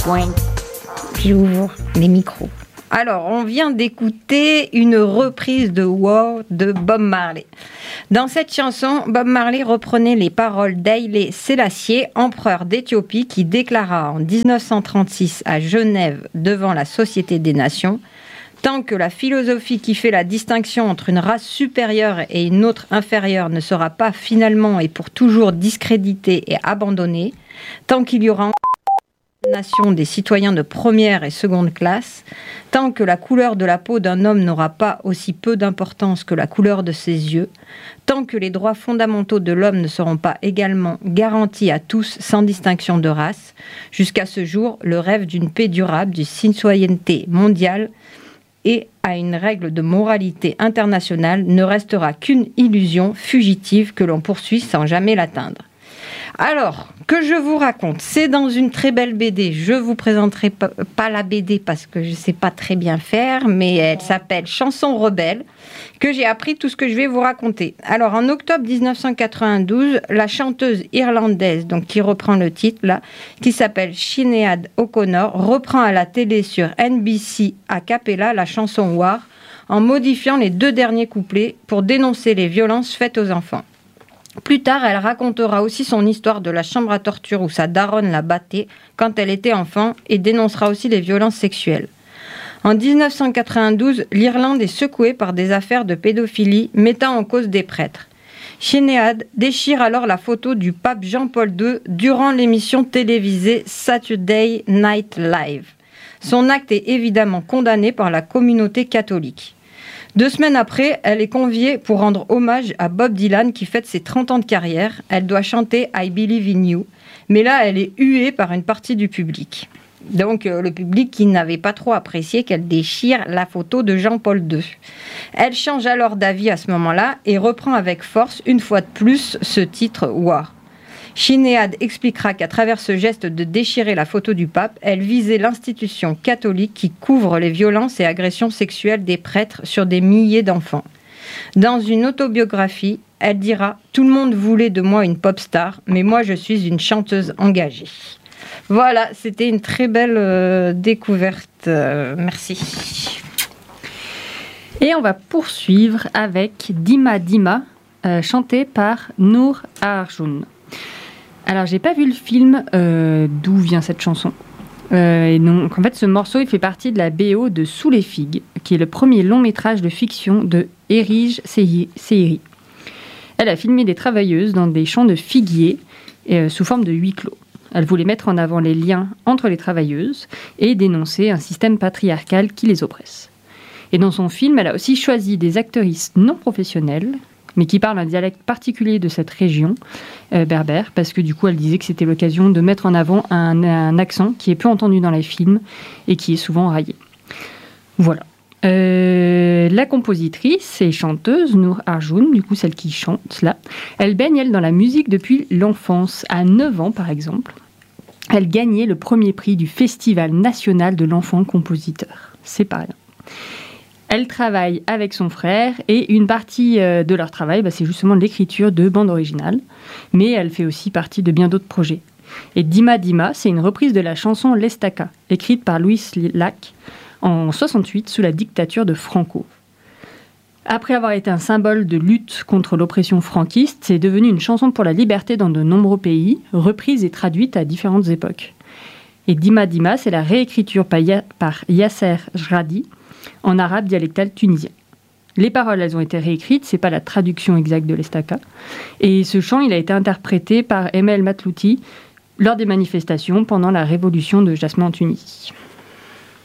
Point. J'ouvre les micros. Alors, on vient d'écouter une reprise de War de Bob Marley. Dans cette chanson, Bob Marley reprenait les paroles d'Haïlé Sélassié, empereur d'Éthiopie, qui déclara en 1936 à Genève devant la Société des Nations: tant que la philosophie qui fait la distinction entre une race supérieure et une autre inférieure ne sera pas finalement et pour toujours discréditée et abandonnée, tant qu'il y aura nation des citoyens de première et seconde classe, tant que la couleur de la peau d'un homme n'aura pas aussi peu d'importance que la couleur de ses yeux, tant que les droits fondamentaux de l'homme ne seront pas également garantis à tous sans distinction de race, jusqu'à ce jour, le rêve d'une paix durable, d'une citoyenneté mondiale et à une règle de moralité internationale ne restera qu'une illusion fugitive que l'on poursuit sans jamais l'atteindre. Alors, que je vous raconte, c'est dans une très belle BD. Je vous présenterai pas la BD parce que je sais pas très bien faire, mais elle s'appelle Chanson rebelle, que j'ai appris tout ce que je vais vous raconter. Alors, en octobre 1992, la chanteuse irlandaise, donc qui reprend le titre là, qui s'appelle Sinéad O'Connor, reprend à la télé sur NBC a cappella la chanson War, en modifiant les 2 derniers couplets pour dénoncer les violences faites aux enfants. Plus tard, elle racontera aussi son histoire de la chambre à torture où sa daronne la battait quand elle était enfant et dénoncera aussi les violences sexuelles. En 1992, l'Irlande est secouée par des affaires de pédophilie mettant en cause des prêtres. Sinéad déchire alors la photo du pape Jean-Paul II durant l'émission télévisée Saturday Night Live. Son acte est évidemment condamné par la communauté catholique. 2 semaines après, elle est conviée pour rendre hommage à Bob Dylan qui fête ses 30 ans de carrière. Elle doit chanter I Believe in You. Mais là, elle est huée par une partie du public. Donc, le public qui n'avait pas trop apprécié qu'elle déchire la photo de Jean-Paul II. Elle change alors d'avis à ce moment-là et reprend avec force, une fois de plus, ce titre War. Sinéad expliquera qu'à travers ce geste de déchirer la photo du pape, elle visait l'institution catholique qui couvre les violences et agressions sexuelles des prêtres sur des milliers d'enfants. Dans une autobiographie, elle dira « Tout le monde voulait de moi une pop star, mais moi je suis une chanteuse engagée ». Voilà, c'était une très belle découverte. Merci. Et on va poursuivre avec Dima Dima, chanté par Noor Arjun. Alors, j'ai pas vu le film d'où vient cette chanson. Et donc, en fait, ce morceau, il fait partie de la BO de Sous les figues, qui est le premier long métrage de fiction de Erige Seiri. Elle a filmé des travailleuses dans des champs de figuiers sous forme de huis clos. Elle voulait mettre en avant les liens entre les travailleuses et dénoncer un système patriarcal qui les oppresse. Et dans son film, elle a aussi choisi des actrices non professionnelles, mais qui parlent un dialecte particulier de cette région berbère, parce que du coup, elle disait que c'était l'occasion de mettre en avant un accent qui est peu entendu dans les films et qui est souvent raillé. Voilà. La compositrice et chanteuse Noor Arjun, du coup celle qui chante là, elle baigne elle dans la musique depuis l'enfance. À 9 ans par exemple, elle gagnait le premier prix du Festival national de l'enfant compositeur. C'est pas rien. Elle travaille avec son frère et une partie de leur travail, c'est justement l'écriture de bandes originales. Mais elle fait aussi partie de bien d'autres projets. Et Dima Dima, c'est une reprise de la chanson L'Estaca, écrite par Louis Lac en 68 sous la dictature de Franco. Après avoir été un symbole de lutte contre l'oppression franquiste, c'est devenu une chanson pour la liberté dans de nombreux pays, reprise et traduite à différentes époques. Et Dima Dima, c'est la réécriture par Yasser Jradi, en arabe dialectal tunisien. Les paroles, elles ont été réécrites, c'est pas la traduction exacte de l'Estaca. Et ce chant, il a été interprété par Emel Matlouti lors des manifestations pendant la révolution de Jasmin en Tunisie.